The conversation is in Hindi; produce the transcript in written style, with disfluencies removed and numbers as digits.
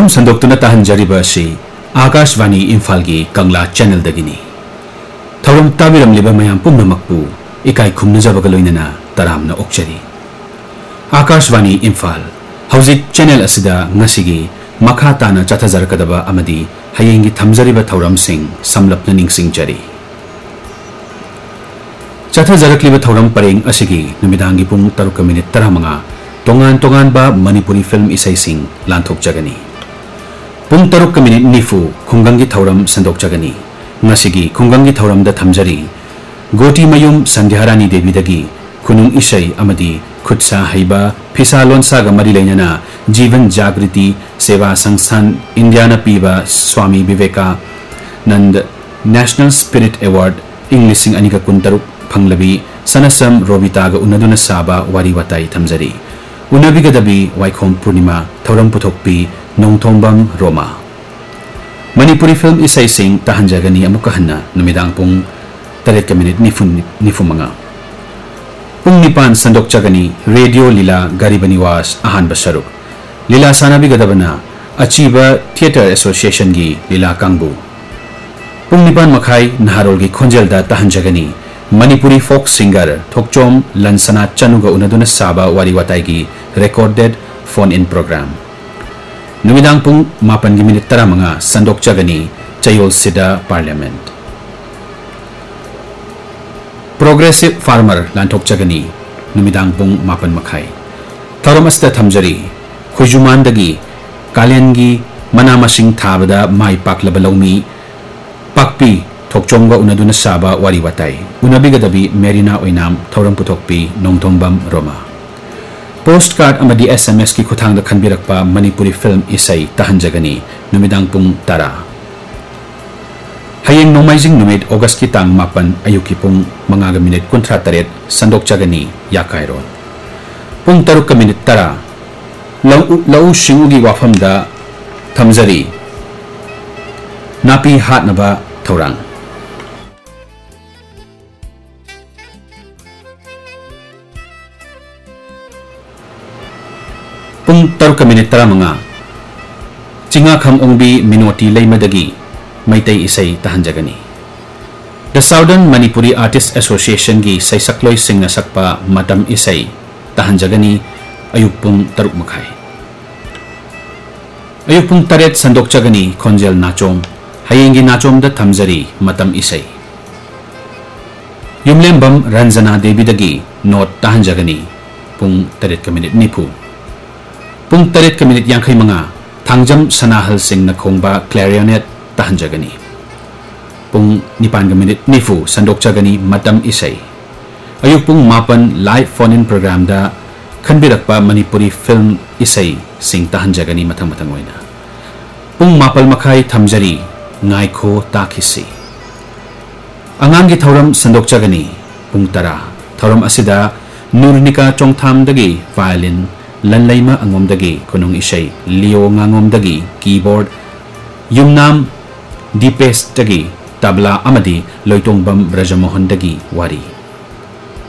थौरम संदोक्तुना ताहंजरिबा असि आकाशवाणी इम्फाल की कंगला चैनल दगिनी थौरम ताबिरमलिबा मयाम पुम्नमकपु इकाई खुमनजबगा लोइनना तरामना ओक्चरी आकाशवाणी इम्फाल हौजिक चैनल असिदा ngasiगी मखा ताना चथाजरकदबा अमदी हयेंगी थमजरिबा थौरम सिंह समलपना निंगसिंगजरी चथाजरकलिबा थौरम परेंग असिगी नुमिदांगी पुंग 7:35 तोंगान तोंगानबा मणिपुरी फिल्म इसैसिंग लांथोकजगनी पुंग 7:40 खुंगंगी थौरम संदोकजगनी ngasiगी खुंगंगी थौरमदा थमजरी गोटी मयुम संध्यारानी देवीदगी खुनुंग इसै अमदी खुदसा हैबा फिसा लोनसागा मरी लेना जीवन जागृति सेवा संस्थान इंडियाना पीबा Swami Vivekananda national spirit award इंग्लिशिंग अनिगा कुंतरुक फंगलबी Sanasam रोबितागा उनदुना साबा वारी वताई थमजरी उनबिगदबी वाइखोम पूर्णिमा थौरम पुथोकपी नोंथोंबम रोमा मणिपुरी फिल्म इसै सिंह ताहंजगनी अमुका हन्ना नुमिदांग पुंग 7:45 पुंग 9 संदोकचगनी रेडियो लीला गरीबनिवास अहानबा सरुक लीला सानाबिगदबना अचीबा थिएटर एसोसिएशन की लीला कांगबू पुंग 9 नहारोल की खोंजेलदा ताहंजगनी मणिपुरी फोक सिंगर थोकचोम लंसना चनुगा उनदुना साबा वारी वाताई की रिकॉर्डेड फोन इन प्रोग्राम नुमिदांग पुंग 9:15 संदोकचगनी चयोल सिदा पार्लियामेंट प्रोग्रेसिव फार्मर लांथोकचगनी नुमिदांग पुंग 9:30 थौरमस्ता थमजरी खुजुमानदगी कालेनगी मनामसिंग थाबदा माई पाकलबा लौमी पाकपी थोकचोंगा उनदुना साबा वारी वाताई उनबिगदबी Merina ओइनाम थौरम पुथोकपी नोंथोंबम Roma post card अमदी SMS की खुथांग द खनबिरकपा मणिपुरी फिल्म इसै ताहंजगनी नुमिदांग पुंग 10 हयेंग नोमाइजिंग नुमित अगस्त की तांग 9 अयुकी पुंग 5:38 संदोकचगनी याकायरो पुंग 7:10 लौ सिंगुगी वाफमदा थमजरी नापी हातनबा थौरांग पुंग 7:15 चिंगाखम ओंबी मिनोटी लेमदगी मैतै इसै ताहंजगनी the southern Manipuri artist association की सैसक्लोई सिंह सकपा मतम इसै ताहंजगनी अयुक पुंग 7:30 अयुक पुंग 8 संदोकचगनी खोंजेल नाचोम हयेंगी नाचोमदा थमजरी मतम इसै युमलेंबम रंजना देवीदगी नोट ताहंजगनी पुंग 8:90 पुंग 8:55 थांजम सनाहल सिंह नखोंबा क्लैरिनेट ताहंजगनी पुंग 9:90 संदोकचगनी मतम इसै अयुक पुंग 9 लाइव फोन इन प्रोग्राम दा खनबिरकपा मणिपुरी फिल्म इसै सिंह ताहंजगनी मथंग मथंग ओइना पुंग 9:30 थमजरी नाइखो ताखिसी अंगांगी थौरम संदोकचगनी पुंग 10 थौरम असिदा नूरनिका चोंगथामदगी वायलिन लनलैमा अंगोमदगी खुनुंग इसै लियो nganगोमदगी कीबोर्ड युमनाम दीपेशदगी तबला अमदी लोइतोंगबम ब्रजमोहनदगी वारी